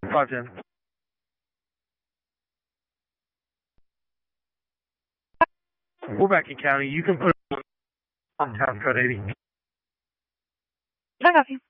510. We're back in county. You can put it on town code 80. I got you.